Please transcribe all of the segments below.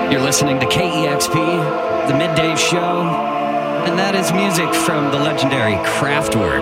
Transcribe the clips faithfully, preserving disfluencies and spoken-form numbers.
You're listening to K E X P, the midday show, and that is music from the legendary Kraftwerk.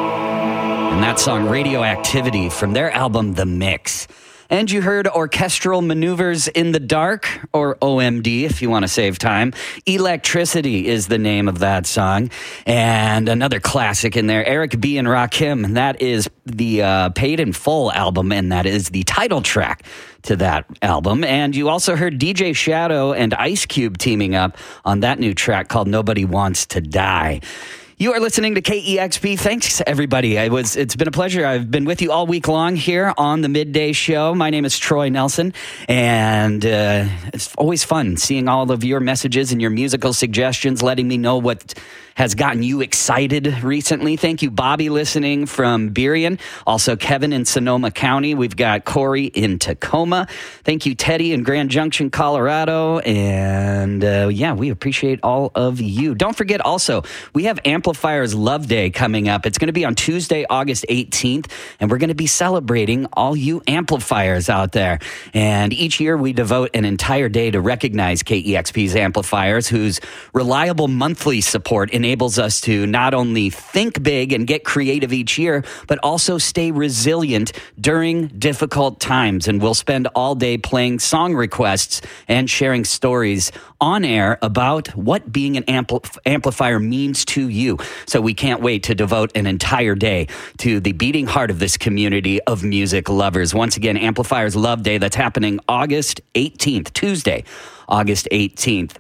And that song, Radioactivity, from their album, The Mix. And you heard Orchestral Maneuvers in the Dark, or O M D if you want to save time. Electricity is the name of that song. And another classic in there, Eric B. and Rakim. And that is the uh, Paid in Full album, and that is the title track to that album. And you also heard D J Shadow and Ice Cube teaming up on that new track called Nobody Wants to Die. You are listening to K E X P. Thanks, everybody. I was, it's been a pleasure. I've been with you all week long here on the Midday Show. My name is Troy Nelson, and uh, it's always fun seeing all of your messages and your musical suggestions, letting me know what has gotten you excited recently. Thank you, Bobby, listening from Burien. Also, Kevin in Sonoma County. We've got Corey in Tacoma. Thank you, Teddy in Grand Junction, Colorado. And uh, yeah, we appreciate all of you. Don't forget also, we have Amplifiers Love Day coming up. It's going to be on Tuesday, August eighteenth, and we're going to be celebrating all you amplifiers out there. And each year we devote an entire day to recognize K E X P's amplifiers, whose reliable monthly support enables us to not only think big and get creative each year, but also stay resilient during difficult times. And we'll spend all day playing song requests and sharing stories on air about what being an ampl- amplifier means to you. So we can't wait to devote an entire day to the beating heart of this community of music lovers. Once again, Amplifiers Love Day, that's happening August eighteenth, Tuesday, August eighteenth.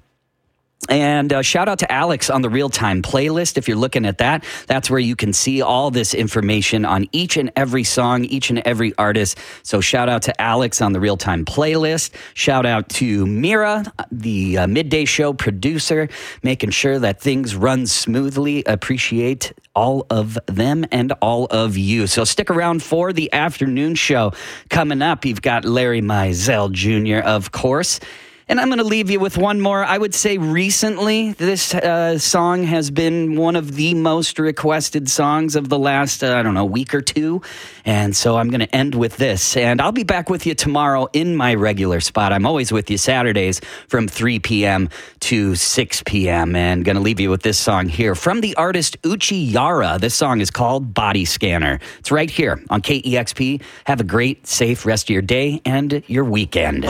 And uh, shout out to Alex on the Real Time playlist. If you're looking at that, that's where you can see all this information on each and every song, each and every artist. So shout out to Alex on the Real Time playlist. Shout out to Mira, the uh, Midday Show producer, making sure that things run smoothly. Appreciate all of them and all of you. So stick around for the afternoon show coming up. You've got Larry Mizell Junior, of course. And I'm going to leave you with one more. I would say recently, this uh, song has been one of the most requested songs of the last, uh, I don't know, week or two. And so I'm going to end with this. And I'll be back with you tomorrow in my regular spot. I'm always with you Saturdays from three p.m. to six p.m. And going to leave you with this song here from the artist Uchi Yara. This song is called Body Scanner. It's right here on K E X P. Have a great, safe rest of your day and your weekend.